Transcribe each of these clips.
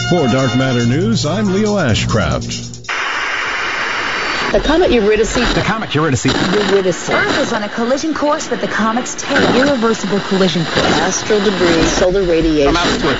For Dark Matter News, I'm Leo Ashcraft. The comet Eurydice. Earth is on a collision course with the comet's tail. Irreversible collision course. Astral debris, solar radiation. Amounts to a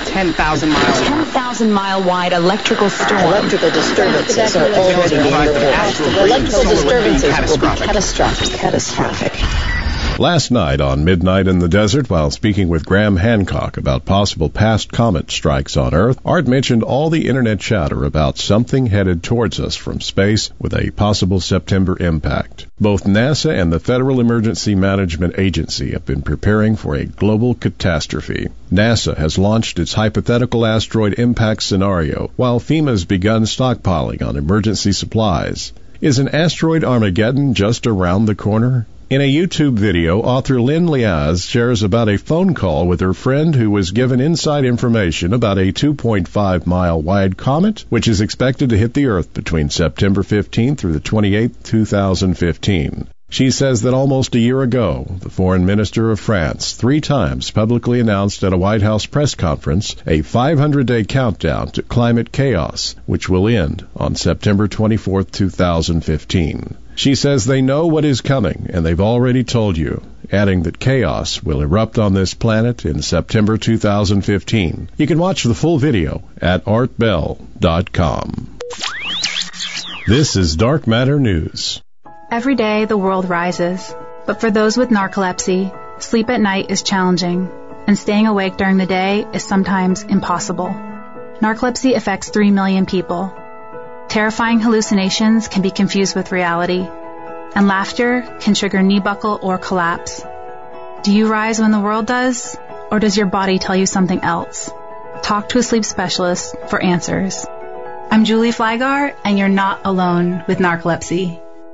10,000 mile wide electrical storm. Electrical disturbances are already being reported. Electrical disturbances will be catastrophic. Last night on Midnight in the Desert, while speaking with Graham Hancock about possible past comet strikes on Earth, Art mentioned all the internet chatter about something headed towards us from space with a possible September impact. Both NASA and the Federal Emergency Management Agency have been preparing for a global catastrophe. NASA has launched its hypothetical asteroid impact scenario, while FEMA's begun stockpiling on emergency supplies. Is an asteroid Armageddon just around the corner? In a YouTube video, author Lynn Liaz shares about a phone call with her friend who was given inside information about a 2.5-mile-wide comet, which is expected to hit the Earth between September 15th through the 28th, 2015. She says that almost a year ago, the foreign minister of France 3 times publicly announced at a White House press conference a 500-day countdown to climate chaos, which will end on September 24th, 2015. She says they know what is coming, and they've already told you, adding that chaos will erupt on this planet in September 2015. You can watch the full video at artbell.com. This is Dark Matter News. Every day the world rises, but for those with narcolepsy, sleep at night is challenging, and staying awake during the day is sometimes impossible. Narcolepsy affects 3 million people. Terrifying hallucinations can be confused with reality, and laughter can trigger knee buckle or collapse. Do you rise when the world does, or does your body tell you something else? Talk to a sleep specialist for answers. I'm Julie Flygar, and you're not alone with narcolepsy.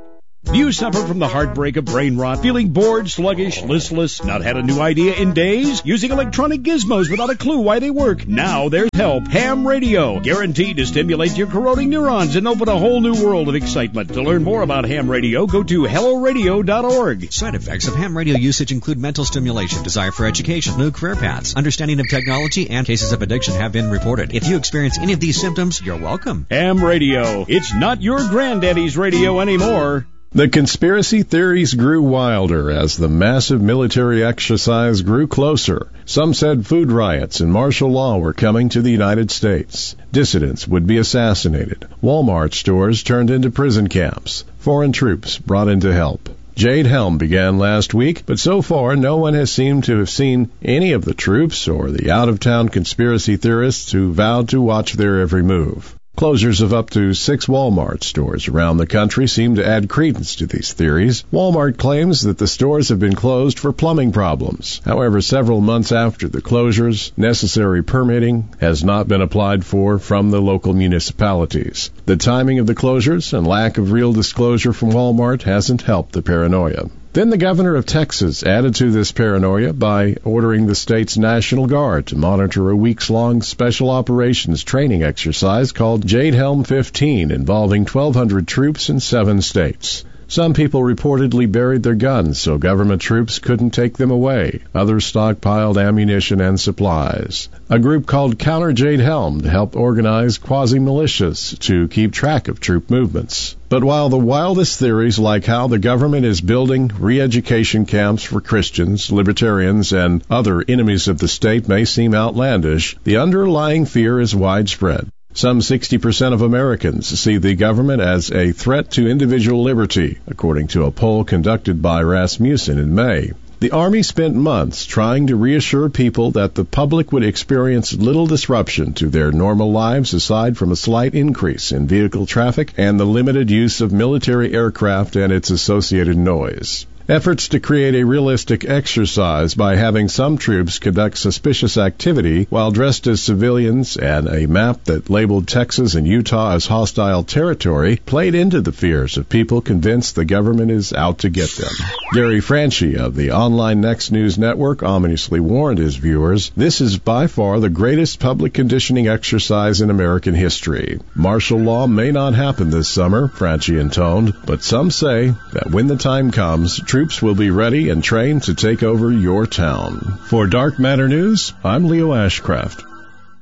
Do you suffer from the heartbreak of brain rot, feeling bored, sluggish, listless, not had a new idea in days, using electronic gizmos without a clue why they work? Now there's help. Ham Radio, guaranteed to stimulate your corroding neurons and open a whole new world of excitement. To learn more about Ham Radio, go to helloradio.org. Side effects of ham radio usage include mental stimulation, desire for education, new career paths, understanding of technology, and cases of addiction have been reported. If you experience any of these symptoms, you're welcome. Ham Radio, it's not your granddaddy's radio anymore. The conspiracy theories grew wilder as the massive military exercise grew closer. Some said food riots and martial law were coming to the United States. Dissidents would be assassinated. Walmart stores turned into prison camps. Foreign troops brought in to help. Jade Helm began last week, but so far no one has seemed to have seen any of the troops or the out-of-town conspiracy theorists who vowed to watch their every move. Closures of up to 6 Walmart stores around the country seem to add credence to these theories. Walmart claims that the stores have been closed for plumbing problems. However, several months after the closures, necessary permitting has not been applied for from the local municipalities. The timing of the closures and lack of real disclosure from Walmart hasn't helped the paranoia. Then the governor of Texas added to this paranoia by ordering the state's National Guard to monitor a weeks-long special operations training exercise called Jade Helm 15 involving 1,200 troops in 7 states. Some people reportedly buried their guns so government troops couldn't take them away. Others stockpiled ammunition and supplies. A group called Counter Jade Helm helped organize quasi-militias to keep track of troop movements. But while the wildest theories like how the government is building re-education camps for Christians, libertarians, and other enemies of the state may seem outlandish, the underlying fear is widespread. Some 60% of Americans see the government as a threat to individual liberty, according to a poll conducted by Rasmussen in May. The Army spent months trying to reassure people that the public would experience little disruption to their normal lives aside from a slight increase in vehicle traffic and the limited use of military aircraft and its associated noise. Efforts to create a realistic exercise by having some troops conduct suspicious activity while dressed as civilians and a map that labeled Texas and Utah as hostile territory played into the fears of people convinced the government is out to get them. Gary Franchi of the online Next News Network ominously warned his viewers, "This is by far the greatest public conditioning exercise in American history. Martial law may not happen this summer," Franchi intoned, "but some say that when the time comes, troops will be ready and trained to take over your town." For Dark Matter News, I'm Leo Ashcraft.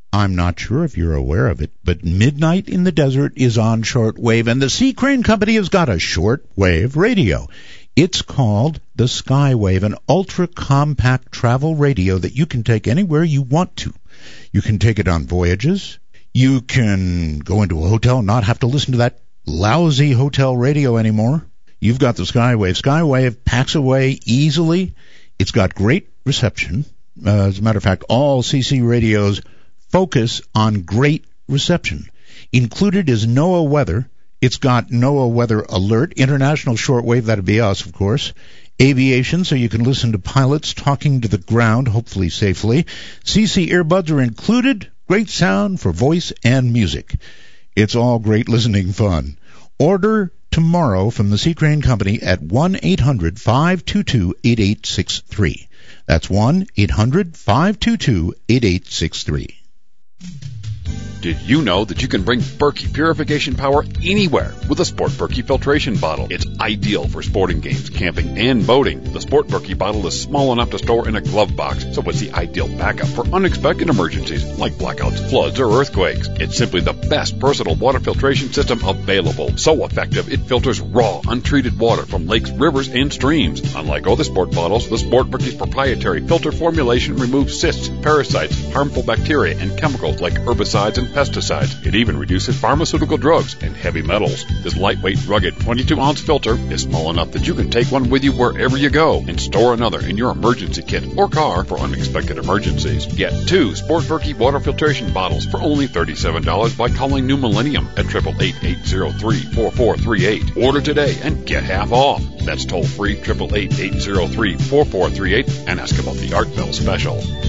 I'm not sure if you're aware of it, but Midnight in the Desert is on shortwave, and the Sea Crane Company has got a shortwave radio. It's called the Skywave, an ultra-compact travel radio that you can take anywhere you want to. You can take it on voyages. You can go into a hotel and not have to listen to that lousy hotel radio anymore. You've got the Skywave. Skywave packs away easily. It's got great reception. As a matter of fact, all CC radios focus on great reception. Included is NOAA weather. It's got NOAA weather alert, international shortwave, that'd be us, of course, aviation, so you can listen to pilots talking to the ground, hopefully safely. CC earbuds are included, great sound for voice and music. It's all great listening fun. Order tomorrow from the Sea Crane Company at 1-800-522-8863. That's 1-800-522-8863. Did you know that you can bring Berkey purification power anywhere with a Sport Berkey filtration bottle? It's ideal for sporting games, camping, and boating. The Sport Berkey bottle is small enough to store in a glove box, so it's the ideal backup for unexpected emergencies like blackouts, floods, or earthquakes. It's simply the best versatile water filtration system available. So effective, it filters raw, untreated water from lakes, rivers, and streams. Unlike other sport bottles, the Sport Berkey's proprietary filter formulation removes cysts, parasites, harmful bacteria, and chemicals like herbicides and pesticides. It even reduces pharmaceutical drugs and heavy metals. This lightweight, rugged 22-ounce filter is small enough that you can take one with you wherever you go and store another in your emergency kit or car for unexpected emergencies. Get 2 Sport Berkey water filtration bottles for only $37 by calling New Millennium at 888-803-4438. Order today and get half off. That's toll free 888-803-4438 and ask about the Art Bell special.